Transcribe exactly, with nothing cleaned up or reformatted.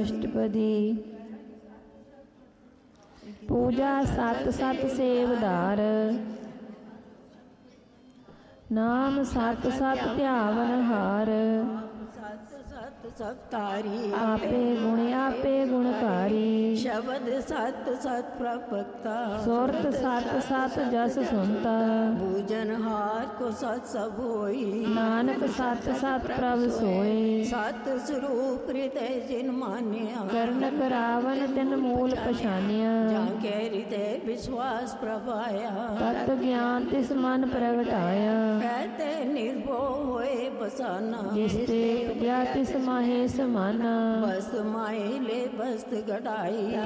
अष्टपदी। पूजा सत सत सेवदार, नाम सत सत ध्यावन हार। सत सत सप्तारी, आपे गुण आपे गुणकारी। शब्द सत सत प्रपक्ता, सुरत सत सत जस सुनता। पूजन हार को सत सब होई, नानक सत सत प्रभ सोए। सत स्वरूप हृदय जिन मान्या, करण करावन तिन मूल पछानिया। जाके हृदय विश्वास प्रभाया, तत् ज्ञान तिस मन प्रगटाया। कहते निर्भो होए बसाना, जिसते उपजा तिस माहे समाना। बस माए ले बस्त गढ़ाई।